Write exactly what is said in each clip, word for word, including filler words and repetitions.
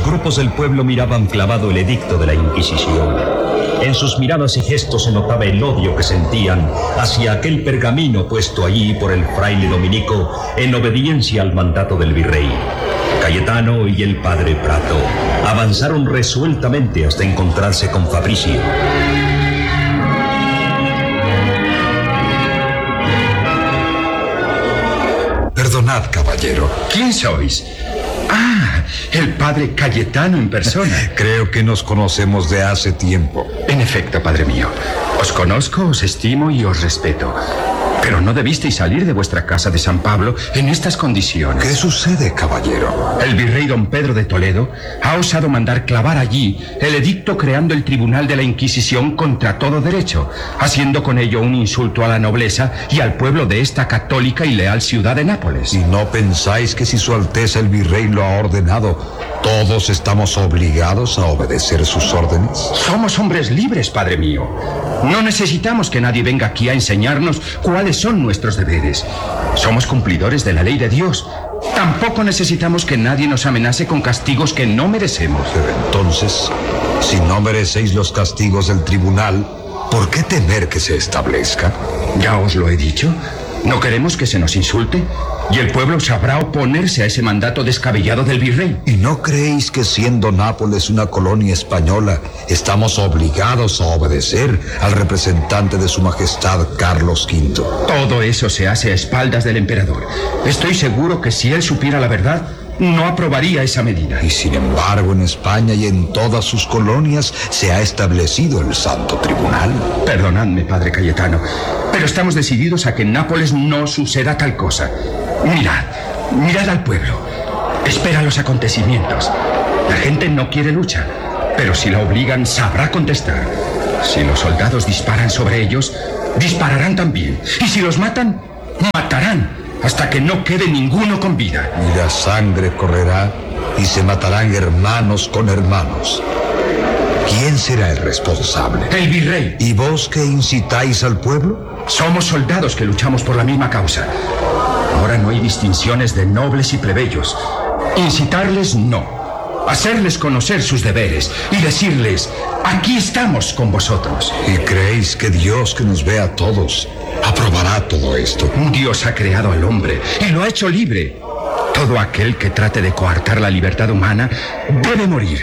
grupos del pueblo miraban clavado el edicto de la Inquisición. En sus miradas y gestos se notaba el odio que sentían hacia aquel pergamino puesto allí por el fraile dominico en obediencia al mandato del virrey. Cayetano y el padre Prato avanzaron resueltamente hasta encontrarse con Fabricio. Perdonad, caballero. ¿Quién sois? Ah, el padre Cayetano en persona. Creo que nos conocemos de hace tiempo. En efecto, padre mío. Os conozco, os estimo y os respeto. Pero no debisteis salir de vuestra casa de San Pablo en estas condiciones. ¿Qué sucede, caballero? El virrey don Pedro de Toledo ha osado mandar clavar allí el edicto creando el Tribunal de la Inquisición contra todo derecho, haciendo con ello un insulto a la nobleza y al pueblo de esta católica y leal ciudad de Nápoles. ¿Y no pensáis que si su Alteza el virrey lo ha ordenado, todos estamos obligados a obedecer sus órdenes? Somos hombres libres, padre mío. No necesitamos que nadie venga aquí a enseñarnos cuáles son nuestros deberes. Somos cumplidores de la ley de Dios. Tampoco necesitamos que nadie nos amenace con castigos que no merecemos. Pero entonces, si no merecéis los castigos del tribunal, ¿por qué temer que se establezca? Ya os lo he dicho. No queremos que se nos insulte y el pueblo sabrá oponerse a ese mandato descabellado del virrey. ¿Y no creéis que siendo Nápoles una colonia española, estamos obligados a obedecer al representante de su majestad Carlos quinto? Todo eso se hace a espaldas del emperador. Estoy seguro que si él supiera la verdad, no aprobaría esa medida. Y sin embargo, en España y en todas sus colonias se ha establecido el Santo Tribunal. Perdonadme, padre Cayetano, pero estamos decididos a que en Nápoles no suceda tal cosa. Mirad, mirad al pueblo. Espera los acontecimientos. La gente no quiere lucha, pero si la obligan sabrá contestar. Si los soldados disparan sobre ellos, dispararán también. Y si los matan, matarán, hasta que no quede ninguno con vida. Y la sangre correrá y se matarán hermanos con hermanos. ¿Quién será el responsable? El virrey. ¿Y vos que incitáis al pueblo? Somos soldados que luchamos por la misma causa. Ahora no hay distinciones de nobles y plebeyos. Incitarles, no. Hacerles conocer sus deberes y decirles, aquí estamos con vosotros. ¿Y creéis que Dios, que nos ve a todos, aprobará todo esto? Dios ha creado al hombre y lo ha hecho libre. Todo aquel que trate de coartar la libertad humana debe morir.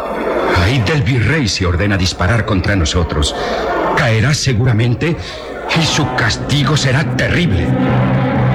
Ay del virrey si ordena disparar contra nosotros. Caerá seguramente y su castigo será terrible.